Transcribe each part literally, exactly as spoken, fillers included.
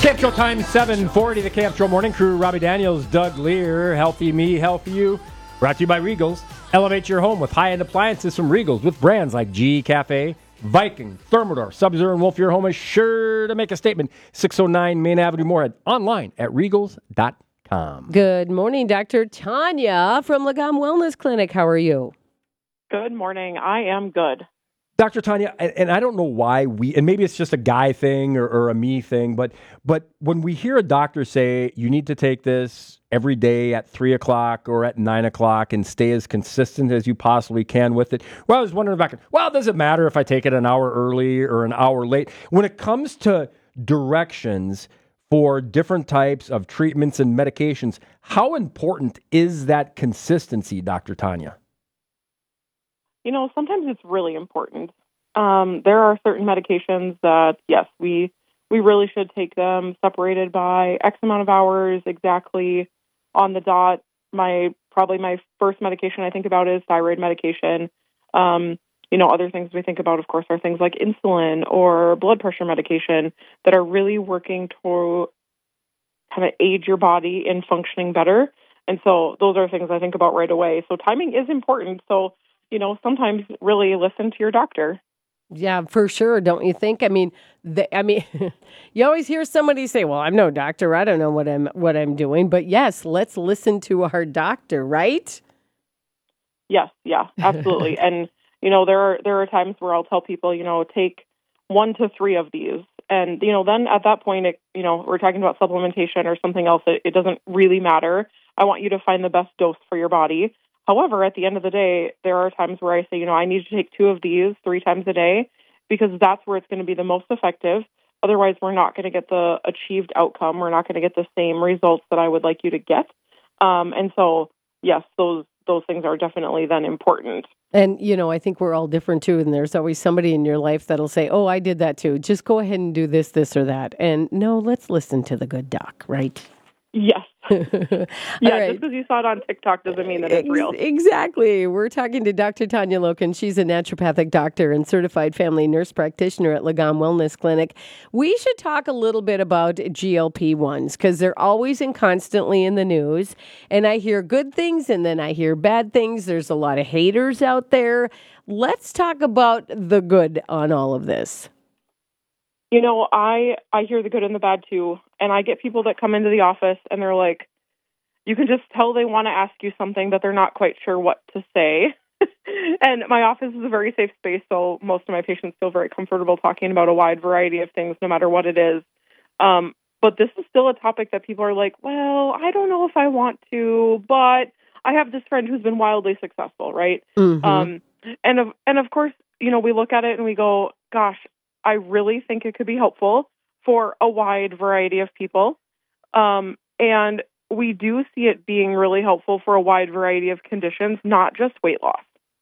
Camp Show time, seven forty, the Camp Show Morning Crew. Robbie Daniels, Doug Lear, Healthy Me, Healthy You. Brought to you by Regals. Elevate your home with high-end appliances from Regals with brands like G E Cafe, Viking, Thermador, Sub-Zero, and Wolf. Your home is sure to make a statement. six oh nine Main Avenue, Moorhead. Online at regals dot com. Good morning, Doctor Tanya from Lagom Wellness Clinic. How are you? Good morning. I am good. Doctor Tanya, and, and I don't know why we, and maybe it's just a guy thing or, or a me thing, but but when we hear a doctor say you need to take this every day at three o'clock or at nine o'clock and stay as consistent as you possibly can with it, well, I was wondering back, well, does it matter if I take it an hour early or an hour late? When it comes to directions for different types of treatments and medications, how important is that consistency, Doctor Tanya? You know, sometimes it's really important. Um, there are certain medications that, yes, we we really should take them separated by X amount of hours, exactly on the dot. My probably my first medication I think about is thyroid medication. Um, you know, other things we think about, of course, are things like insulin or blood pressure medication that are really working to kind of aid your body in functioning better. And so those are things I think about right away. So timing is important. So you know, sometimes really listen to your doctor. Yeah, for sure. Don't you think? I mean, the, I mean, you always hear somebody say, "Well, I'm no doctor. I don't know what I'm what I'm doing." But yes, let's listen to our doctor, right? Yes, yeah, absolutely. And you know, there are there are times where I'll tell people, you know, take one to three of these, and you know, then at that point, it, you know, we're talking about supplementation or something else. It, it doesn't really matter. I want you to find the best dose for your body. However, at the end of the day, there are times where I say, you know, I need to take two of these three times a day because that's where it's going to be the most effective. Otherwise, we're not going to get the achieved outcome. We're not going to get the same results that I would like you to get. Um, and so, yes, those those things are definitely then important. And, you know, I think we're all different too. And there's always somebody in your life that'll say, oh, I did that too. Just go ahead and do this, this, or that. And no, let's listen to the good doc, right? Yes. yeah, right. Just because you saw it on TikTok doesn't mean that it's real. Exactly. We're talking to Doctor Tanya Loken. She's a naturopathic doctor and certified family nurse practitioner at Lagom Wellness Clinic. We should talk a little bit about G L P ones because they're always and constantly in the news. And I hear good things and then I hear bad things. There's a lot of haters out there. Let's talk about the good on all of this. You know, I, I hear the good and the bad too, and I get people that come into the office and they're like, you can just tell they want to ask you something, but they're not quite sure what to say. And my office is a very safe space, so most of my patients feel very comfortable talking about a wide variety of things, no matter what it is. Um, but this is still a topic that people are like, well, I don't know if I want to, but I have this friend who's been wildly successful, right? Mm-hmm. Um, and of and of course, you know, we look at it and we go, gosh, I really think it could be helpful for a wide variety of people. Um, and we do see it being really helpful for a wide variety of conditions, not just weight loss.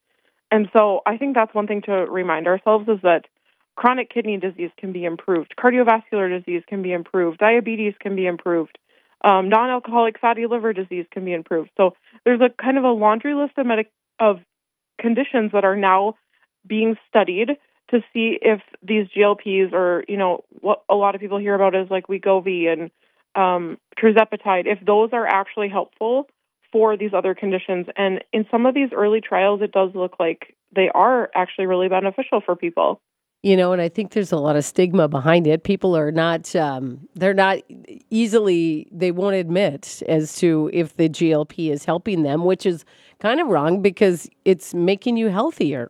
And so I think that's one thing to remind ourselves is that chronic kidney disease can be improved. Cardiovascular disease can be improved. Diabetes can be improved. Um, non-alcoholic fatty liver disease can be improved. So there's a kind of a laundry list of, medic- of conditions that are now being studied to see if these G L Ps or, you know, what a lot of people hear about is like Wegovy and um, tirzepatide, if those are actually helpful for these other conditions. And in some of these early trials, it does look like they are actually really beneficial for people. You know, and I think there's a lot of stigma behind it. People are not, um, they're not easily, they won't admit as to if the G L P is helping them, which is kind of wrong because it's making you healthier.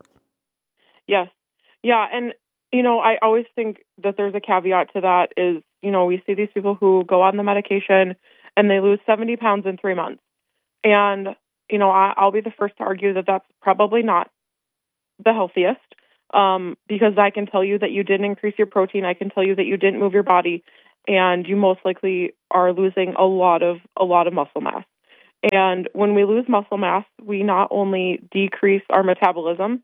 Yes. Yeah, and, you know, I always think that there's a caveat to that is, you know, we see these people who go on the medication and they lose seventy pounds in three months. And, you know, I, I'll be the first to argue that that's probably not the healthiest um, because I can tell you that you didn't increase your protein. I can tell you that you didn't move your body, and you most likely are losing a lot of a lot of muscle mass. And when we lose muscle mass, we not only decrease our metabolism,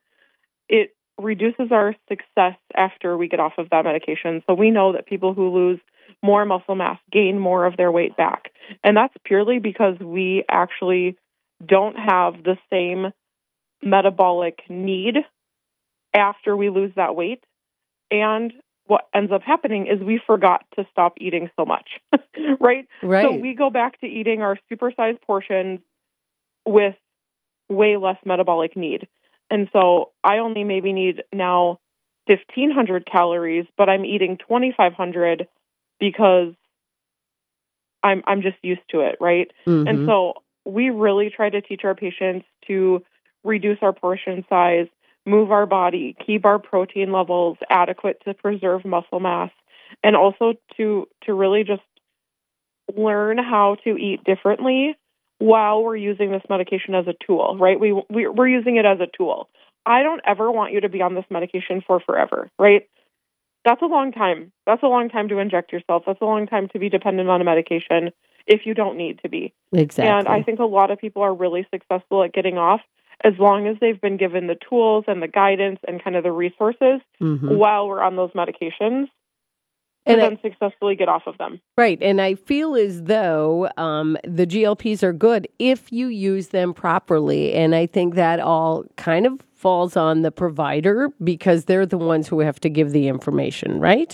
it reduces our success after we get off of that medication. So we know that people who lose more muscle mass gain more of their weight back. And that's purely because we actually don't have the same metabolic need after we lose that weight. And what ends up happening is we forgot to stop eating so much, right? Right. So we go back to eating our supersized portions with way less metabolic need. And so I only maybe need now fifteen hundred calories, but I'm eating twenty-five hundred because I'm I'm just used to it, right? Mm-hmm. And so we really try to teach our patients to reduce our portion size, move our body, keep our protein levels adequate to preserve muscle mass, and also to to really just learn how to eat differently while we're using this medication as a tool, right? We, we we're using it as a tool. I don't ever want you to be on this medication for forever, right? That's a long time. That's a long time to inject yourself. That's a long time to be dependent on a medication if you don't need to be. Exactly. And I think a lot of people are really successful at getting off as long as they've been given the tools and the guidance and kind of the resources mm-hmm. while we're on those medications. And and I, then successfully get off of them. Right. And I feel as though um, the G L Ps are good if you use them properly. And I think that all kind of falls on the provider because they're the ones who have to give the information, right?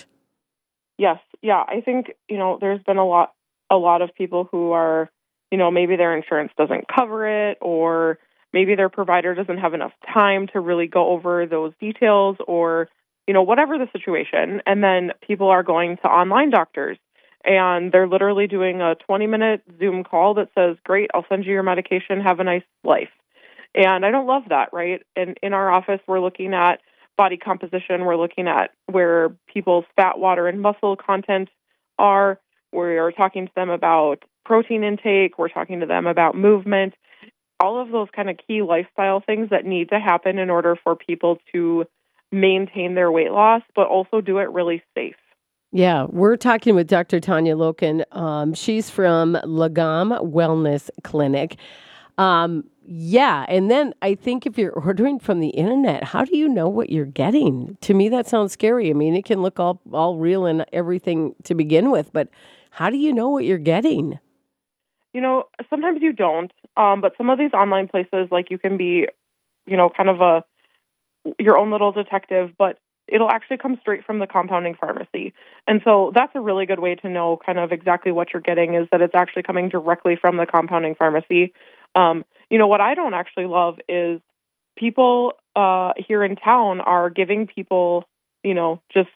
Yes. Yeah. I think, you know, there's been a lot, a lot of people who are, you know, maybe their insurance doesn't cover it, or maybe their provider doesn't have enough time to really go over those details, or you know, whatever the situation. And then people are going to online doctors and they're literally doing a twenty minute Zoom call that says, great, I'll send you your medication. Have a nice life. And I don't love that, right? And in our office, we're looking at body composition. We're looking at where people's fat, water, and muscle content are. We're talking to them about protein intake. We're talking to them about movement, all of those kind of key lifestyle things that need to happen in order for people to maintain their weight loss, but also do it really safe. Yeah, we're talking with Doctor Tanya Loken. Um, she's from Lagam Wellness Clinic. Um, yeah, and then I think if you're ordering from the internet, how do you know what you're getting? To me, that sounds scary. I mean, it can look all, all real and everything to begin with, but how do you know what you're getting? You know, sometimes you don't, um, but some of these online places, like you can be, you know, kind of a your own little detective, but it'll actually come straight from the compounding pharmacy. And so that's a really good way to know kind of exactly what you're getting, is that it's actually coming directly from the compounding pharmacy. Um, you know, what I don't actually love is people uh, here in town are giving people, you know, just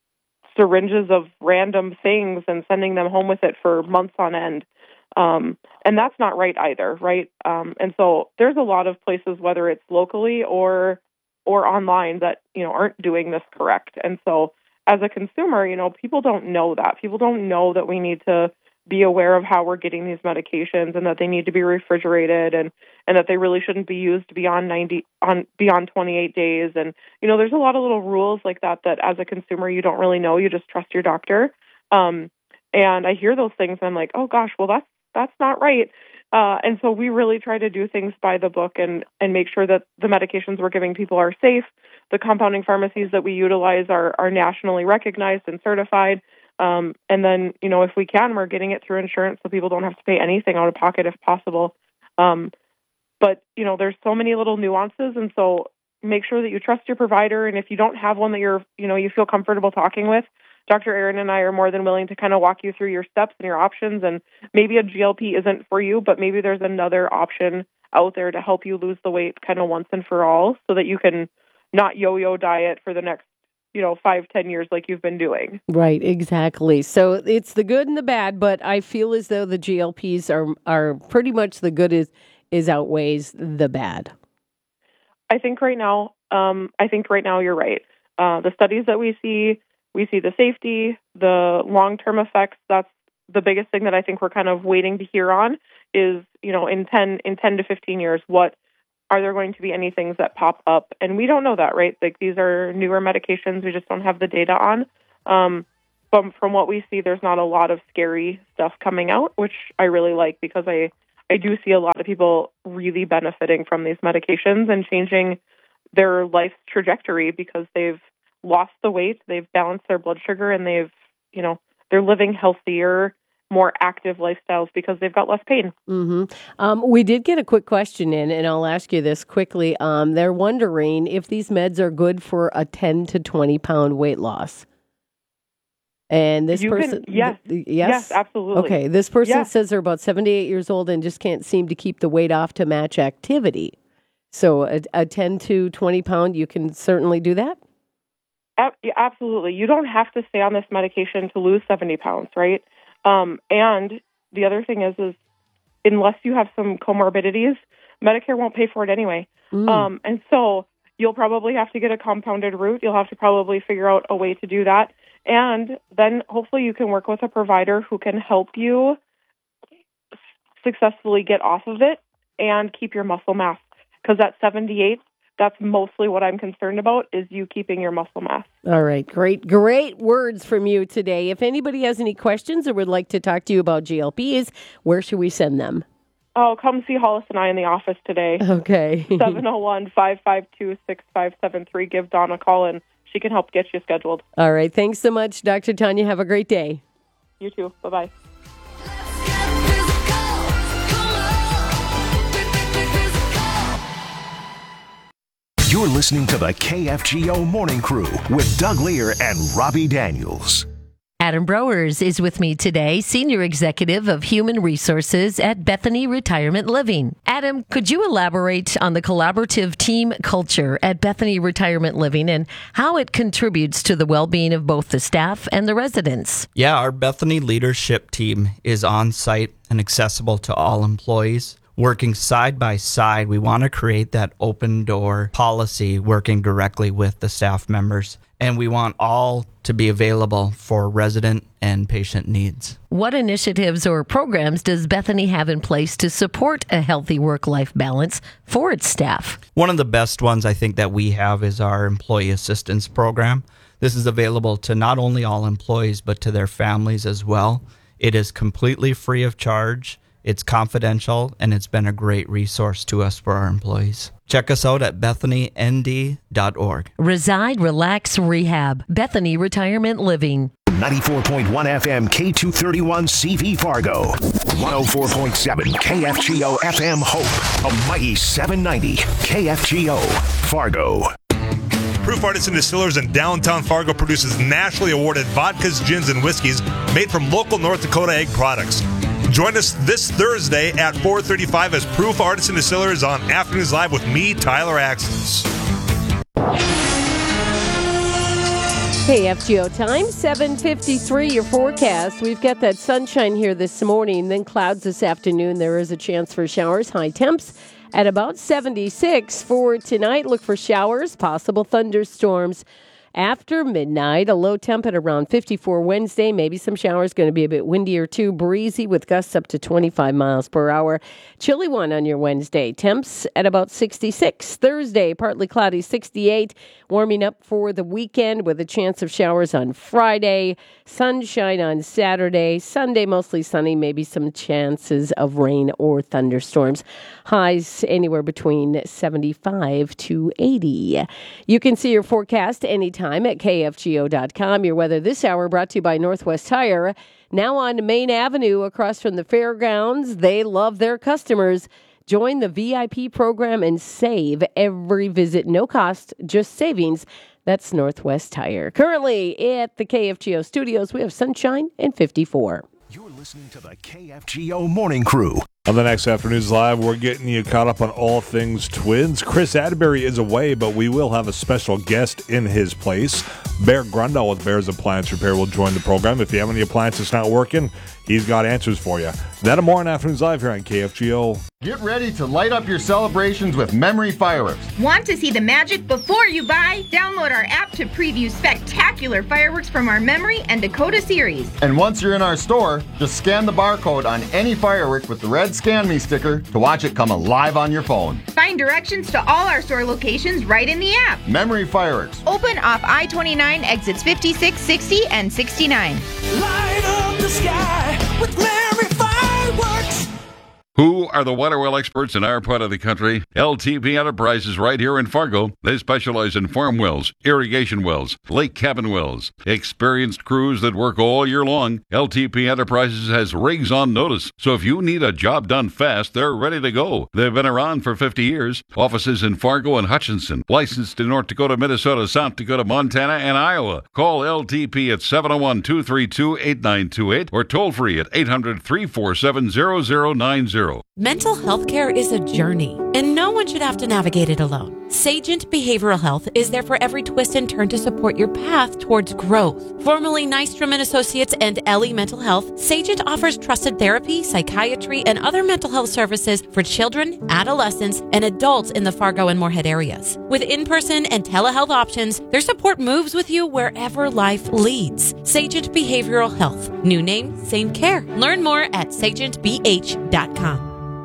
syringes of random things and sending them home with it for months on end. Um, and that's not right either, right? Um, and so there's a lot of places, whether it's locally or or online, that, you know, aren't doing this correct. And so as a consumer, you know, people don't know that. People don't know that we need to be aware of how we're getting these medications and that they need to be refrigerated and, and that they really shouldn't be used beyond ninety on beyond twenty-eight days. And, you know, there's a lot of little rules like that that as a consumer you don't really know. You just trust your doctor. Um, and I hear those things and I'm like, oh gosh, well that's that's not right. Uh, and so we really try to do things by the book and, and make sure that the medications we're giving people are safe. The compounding pharmacies that we utilize are, are nationally recognized and certified. Um, and then, you know, if we can, we're getting it through insurance so people don't have to pay anything out of pocket if possible. Um, but, you know, there's so many little nuances. And so make sure that you trust your provider. And if you don't have one that you're, you know, you feel comfortable talking with, Doctor Aaron and I are more than willing to kind of walk you through your steps and your options. And maybe a G L P isn't for you, but maybe there's another option out there to help you lose the weight kind of once and for all, so that you can not yo-yo diet for the next, you know, five, ten years like you've been doing. Right, exactly. So it's the good and the bad, but I feel as though the G L Ps are are pretty much the good is is outweighs the bad. I think right now, um, I think right now you're right. Uh, the studies that we see, we see the safety, the long-term effects. That's the biggest thing that I think we're kind of waiting to hear on is, you know, in ten in ten to fifteen years, what are there going to be any things that pop up? And we don't know that, right? Like these are newer medications. We just don't have the data on. Um, but from what we see, there's not a lot of scary stuff coming out, which I really like, because I, I do see a lot of people really benefiting from these medications and changing their life's trajectory because they've lost the weight, they've balanced their blood sugar, and they've, you know, they're living healthier, more active lifestyles because they've got less pain. Mm-hmm. Um, we did get a quick question in, and I'll ask you this quickly. Um, they're wondering if these meds are good for a ten to twenty pound weight loss. And this You can- person, yes. th- yes, Yes, absolutely. Okay, this person Yes. says they're about seventy-eight years old and just can't seem to keep the weight off to match activity. So a, a ten to twenty pound, you can certainly do that? Ab- yeah, absolutely. You don't have to stay on this medication to lose seventy pounds, right? Um, and the other thing is, is unless you have some comorbidities, Medicare won't pay for it anyway. Mm. Um, and so you'll probably have to get a compounded route. You'll have to probably figure out a way to do that. And then hopefully you can work with a provider who can help you successfully get off of it and keep your muscle mass. Because at seventy-eight, that's mostly what I'm concerned about, is you keeping your muscle mass. All right, great, great words from you today. If anybody has any questions or would like to talk to you about G L Ps, where should we send them? Oh, come see Hollis and I in the office today. Okay. seven oh one, five five two, six five seven three. Give Dawn a call, and she can help get you scheduled. All right, thanks so much, Doctor Tanya. Have a great day. You too. Bye-bye. You're listening to the K F G O Morning Crew with Doug Lear and Robbie Daniels. Adam Browers is with me today, Senior Executive of Human Resources at Bethany Retirement Living. Adam, could you elaborate on the collaborative team culture at Bethany Retirement Living and how it contributes to the well-being of both the staff and the residents? Yeah, our Bethany leadership team is on site and accessible to all employees. Working side by side, we want to create that open door policy working directly with the staff members. And we want all to be available for resident and patient needs. What initiatives or programs does Bethany have in place to support a healthy work-life balance for its staff? One of the best ones I think that we have is our employee assistance program. This is available to not only all employees, but to their families as well. It is completely free of charge. It's confidential, and it's been a great resource to us for our employees. Check us out at bethany n d dot org. Reside, Relax, Rehab. Bethany Retirement Living. ninety-four point one F M K two thirty-one C V Fargo. one oh four point seven K F G O F M Hope. A mighty seven ninety K F G O Fargo. Proof Artisan Distillers in downtown Fargo produces nationally awarded vodkas, gins, and whiskeys made from local North Dakota egg products. Join us this Thursday at four thirty-five as Proof Artisan Distillers on Afternoons Live with me, Tyler Axels. K F G O time, seven fifty-three, your forecast. We've got that sunshine here this morning, then clouds this afternoon. There is a chance for showers, high temps at about seventy-six. For tonight, look for showers, possible thunderstorms after midnight. A low temp at around fifty-four Wednesday. Maybe some showers, going to be a bit windier too. Breezy with gusts up to twenty-five miles per hour. Chilly one on your Wednesday. Temps at about sixty-six. Thursday, partly cloudy, sixty-eight. Warming up for the weekend with a chance of showers on Friday. Sunshine on Saturday. Sunday, mostly sunny. Maybe some chances of rain or thunderstorms. Highs anywhere between seventy-five to eighty. You can see your forecast anytime at K F G O dot com. Your weather this hour brought to you by Northwest Tire. Now on Main Avenue across from the fairgrounds. They love their customers. Join the V I P program and save every visit. No cost, just savings. That's Northwest Tire. Currently at the K F G O studios, we have sunshine and fifty-four. You're listening to the K F G O Morning Crew. On the next Afternoons Live, we're getting you caught up on all things Twins. Chris Atterbury is away, but we will have a special guest in his place. Bear Grundle with Bear's Appliance Repair will join the program. If you have any appliances not working, he's got answers for you. That and more on Afternoons Live here on K F G O. Get ready to light up your celebrations with Memory Fireworks. Want to see the magic before you buy? Download our app to preview spectacular fireworks from our Memory and Dakota series. And once you're in our store, just scan the barcode on any firework with the red Scan Me sticker to watch it come alive on your phone. Find directions to all our store locations right in the app. Memory Fireworks. Open off I twenty-nine, exits fifty-six, sixty, and sixty-nine. Light up the sky with Memory Fireworks. Who are the water well experts in our part of the country? L T P Enterprises right here in Fargo. They specialize in farm wells, irrigation wells, lake cabin wells. Experienced crews that work all year long. L T P Enterprises has rigs on notice. So if you need a job done fast, they're ready to go. They've been around for fifty years. Offices in Fargo and Hutchinson. Licensed in North Dakota, Minnesota, South Dakota, Montana, and Iowa. Call L T P at seven oh one, two three two, eight nine two eight or toll free at eight hundred, three four seven, zero zero nine zero. Mental health care is a journey, and no one should have to navigate it alone. Sagent Behavioral Health is there for every twist and turn to support your path towards growth. Formerly Nystrom and Associates and Ellie Mental Health, Sagent offers trusted therapy, psychiatry, and other mental health services for children, adolescents, and adults in the Fargo and Moorhead areas. With in-person and telehealth options, their support moves with you wherever life leads. Sagent Behavioral Health. New name, same care. Learn more at sagent b h dot com.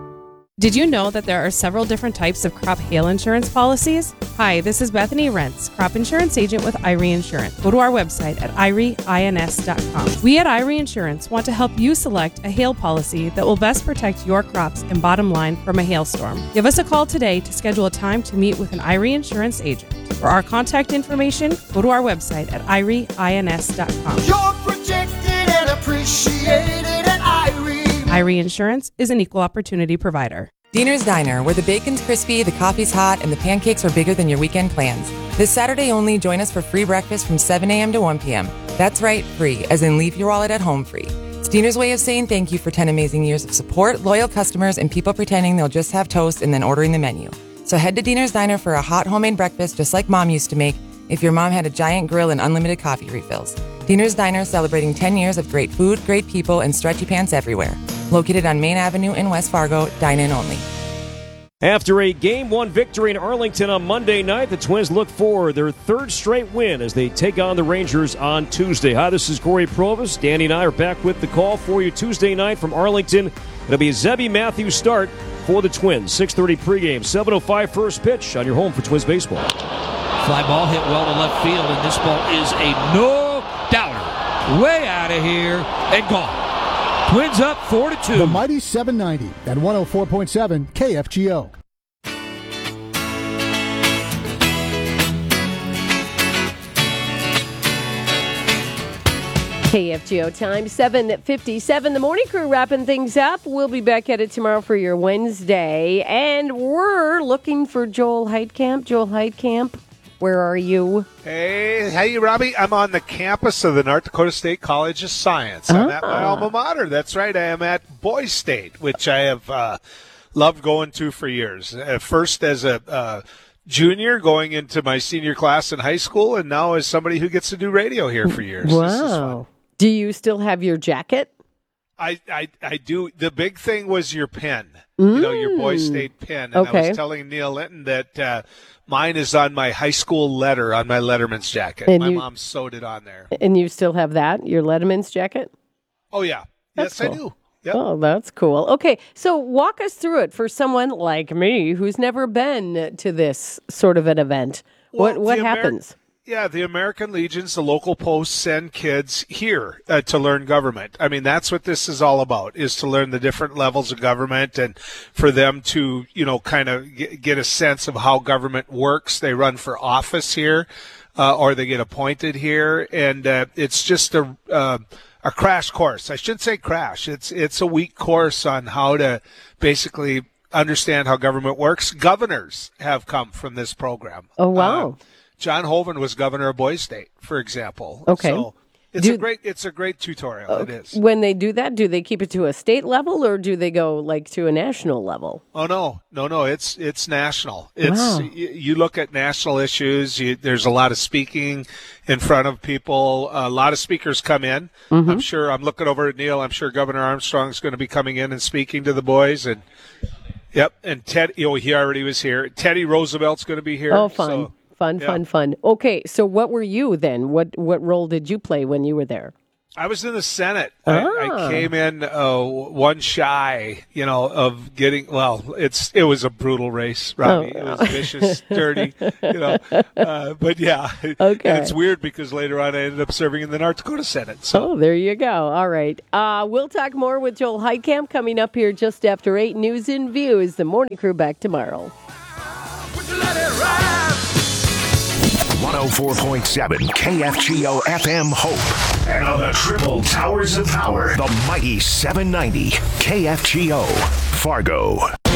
Did you know that there are several different types of crop hail insurance policies? Hi, this is Bethany Rentz, crop insurance agent with I R E Insurance. Go to our website at I R E ins dot com. We at I R E Insurance want to help you select a hail policy that will best protect your crops and bottom line from a hailstorm. Give us a call today to schedule a time to meet with an I R E Insurance agent. For our contact information, go to our website at I R E ins dot com. You're protected and appreciated at I R E. I R E Insurance is an equal opportunity provider. Diener's Diner, where the bacon's crispy, the coffee's hot, and the pancakes are bigger than your weekend plans. This Saturday only, join us for free breakfast from seven a.m. to one p.m. That's right, free, as in leave your wallet at home free. It's Diener's way of saying thank you for ten amazing years of support, loyal customers, and people pretending they'll just have toast and then ordering the menu. So head to Diener's Diner for a hot homemade breakfast just like Mom used to make if your mom had a giant grill and unlimited coffee refills. Diener's Diner celebrating ten years of great food, great people, and stretchy pants everywhere. Located on Main Avenue in West Fargo, dine-in only. After a game one victory in Arlington on Monday night, the Twins look for their third straight win as they take on the Rangers on Tuesday. Hi, this is Corey Provis. Danny and I are back with the call for you Tuesday night from Arlington. It'll be a Zebby Matthews start for the Twins. six thirty pregame, seven oh five first pitch on your home for Twins baseball. Fly ball hit well to left field, and this ball is a no-doubter. Way out of here and gone. Twins up four to two. The mighty seven ninety at one oh four point seven K F G O. K F G O time, seven fifty-seven. The morning crew wrapping things up. We'll be back at it tomorrow for your Wednesday. And we're looking for Joel Heitkamp. Joel Heitkamp, where are you? Hey, hey, Robbie. I'm on the campus of the North Dakota State College of Science. I'm Ah. at my alma mater. That's right. I am at Boys State, which I have uh, loved going to for years. Uh, first as a uh, junior going into my senior class in high school, and now as somebody who gets to do radio here for years. This is fun. Wow. Do you still have your jacket? I, I, I do. The big thing was your pen, you know, your Boys State pen. And I Okay. was telling Neil Linton that uh, mine is on my high school letter, on my Letterman's jacket. And my you- mom sewed it on there. And you still have that, your Letterman's jacket? Oh, yeah. That's yes, cool. I do. Yep. Oh, that's cool. Okay, so walk us through it for someone like me who's never been to this sort of an event. Well, what what the Ameri- happens? Yeah, the American Legions, the local posts send kids here uh, to learn government. I mean, that's what this is all about, is to learn the different levels of government and for them to, you know, kind of get, get a sense of how government works. They run for office here uh, or they get appointed here. And uh, it's just a uh, a crash course. I should say crash. It's, it's a week course on how to basically understand how government works. Governors have come from this program. Oh, wow. Uh, John Hoeven was governor of Boys State, for example. Okay. So it's Do- a great it's a great tutorial. It is. When they do that, do they keep it to a state level or do they go like to a national level? Oh no, no, no! It's it's national. It's Wow. y- you look at national issues. You, there's a lot of speaking in front of people. A lot of speakers come in. Mm-hmm. I'm sure. I'm looking over at Neil. I'm sure Governor Armstrong's going to be coming in and speaking to the boys. And yep, and Ted. Oh, he already was here. Teddy Roosevelt's going to be here. Oh, fun. So, Fun, yeah. fun, fun. Okay, so what were you then? What what role did you play when you were there? I was in the Senate. I, Ah. I came in uh, one shy, you know, of getting. Well, it's it was a brutal race, Robbie. Oh. It was vicious, dirty, you know. Uh, but yeah, Okay. And it's weird because later on I ended up serving in the North Dakota Senate. So Oh, there you go. All right. Uh, we'll talk more with Joel Heitkamp coming up here just after eight. News and Views. The Morning Crew back tomorrow. one oh four point seven K F G O F M Hope. And on the triple towers of power, the mighty seven ninety K F G O Fargo.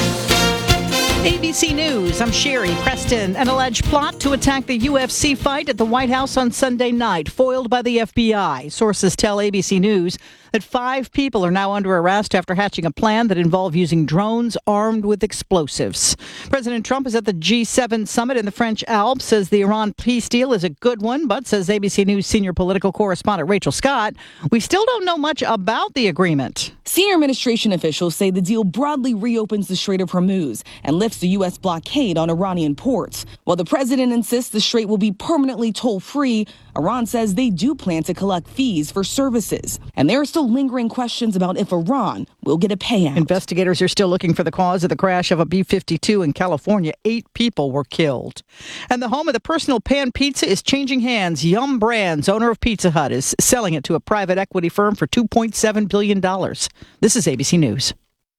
A B C News, I'm Sherry Preston. An alleged plot to attack the U F C fight at the White House on Sunday night, foiled by the F B I. Sources tell A B C News that five people are now under arrest after hatching a plan that involved using drones armed with explosives. President Trump is at the G seven summit in the French Alps, says the Iran peace deal is a good one, but says A B C News senior political correspondent Rachel Scott, we still don't know much about the agreement. Senior administration officials say the deal broadly reopens the Strait of Hormuz and lifts the U S blockade on Iranian ports. While the president insists the strait will be permanently toll-free, Iran says they do plan to collect fees for services. And there are still lingering questions about if Iran will get a payout. Investigators are still looking for the cause of the crash of a B fifty-two in California. Eight people were killed. And the home of the personal pan pizza is changing hands. Yum Brands, owner of Pizza Hut, is selling it to a private equity firm for two point seven billion dollars. This is A B C News.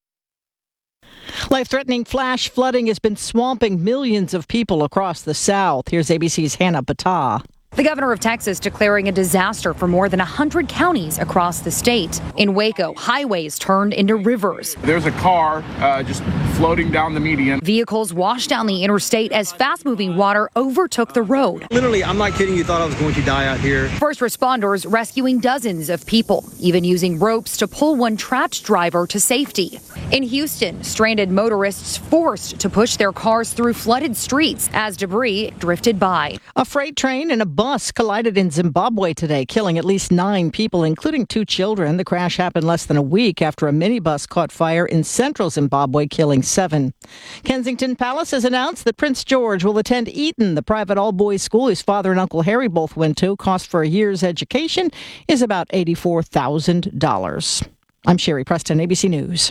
Life-threatening flash flooding has been swamping millions of people across the South. Here's A B C's Hannah Battah. The governor of Texas declaring a disaster for more than one hundred counties across the state. In Waco, highways turned into rivers. There's a car uh, just floating down the median. Vehicles washed down the interstate as fast-moving water overtook the road. Literally, I'm not kidding you, thought I was going to die out here. First responders rescuing dozens of people, even using ropes to pull one trapped driver to safety. In Houston, stranded motorists forced to push their cars through flooded streets as debris drifted by. A freight train and a bus collided in Zimbabwe today, killing at least nine people, including two children. The crash happened less than a week after a minibus caught fire in central Zimbabwe, killing seven. Kensington Palace has announced that Prince George will attend Eton, the private all-boys school his father and Uncle Harry both went to. Cost for a year's education is about eighty-four thousand dollars. I'm Sherry Preston, A B C News.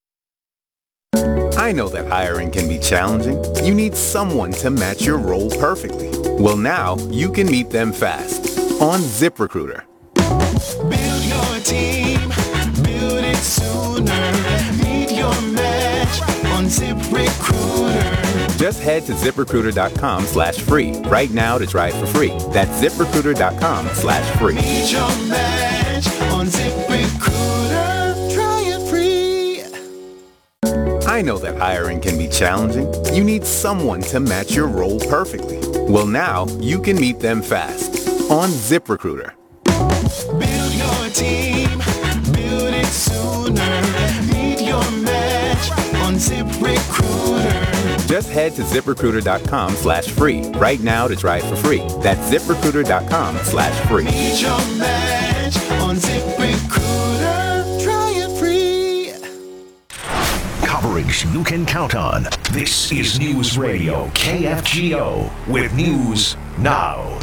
I know that hiring can be challenging. You need someone to match your role perfectly. Well, now you can meet them fast on ZipRecruiter. Build your team, build it sooner. Meet your match on ZipRecruiter. Just head to ZipRecruiter.com slash free right now to try it for free. That's ZipRecruiter.com slash free. Meet your match on ZipRecruiter. Try it free. I know that hiring can be challenging. You need someone to match your role perfectly. Well, now you can meet them fast on ZipRecruiter. Build your team, build it sooner. Meet your match on ZipRecruiter. Just head to ZipRecruiter.com slash free right now to try it for free. That's ZipRecruiter.com slash free. Meet your match on ZipRecruiter. Try it free. Coverage you can count on. This is News Radio K F G O with News Now.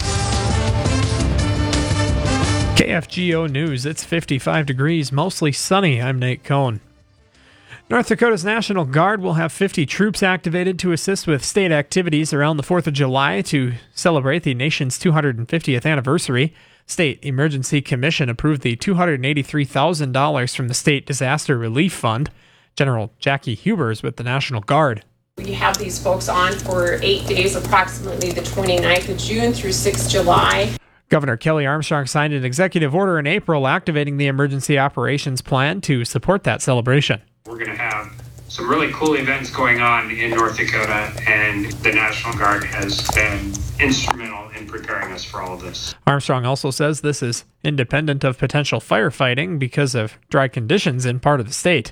K F G O News, it's fifty-five degrees, mostly sunny. I'm Nate Cohn. North Dakota's National Guard will have fifty troops activated to assist with state activities around the fourth of July to celebrate the nation's two hundred fiftieth anniversary. State Emergency Commission approved the two hundred eighty-three thousand dollars from the State Disaster Relief Fund. General Jackie Huber is with the National Guard. We have these folks on for eight days, approximately the twenty-ninth of June through sixth of July. Governor Kelly Armstrong signed an executive order in April activating the Emergency Operations Plan to support that celebration. We're going to have some really cool events going on in North Dakota, and the National Guard has been instrumental in preparing us for all of this. Armstrong also says this is independent of potential firefighting because of dry conditions in part of the state.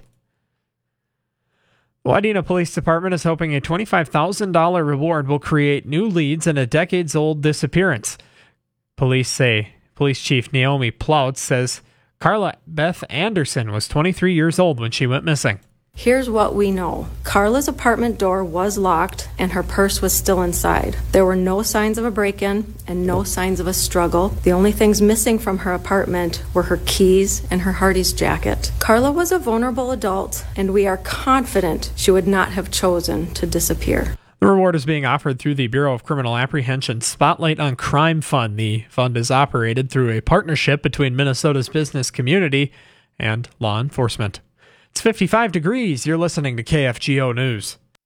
Wadena Police Department is hoping a twenty-five thousand dollars reward will create new leads in a decades-old disappearance. Police say, Police Chief Naomi Ploutz says Carla Beth Anderson was twenty-three years old when she went missing. Here's what we know. Carla's apartment door was locked and her purse was still inside. There were no signs of a break-in and no signs of a struggle. The only things missing from her apartment were her keys and her Hardee's jacket. Carla was a vulnerable adult, and we are confident she would not have chosen to disappear. The reward is being offered through the Bureau of Criminal Apprehension Spotlight on Crime Fund. The fund is operated through a partnership between Minnesota's business community and law enforcement. It's fifty-five degrees. You're listening to K F G O News.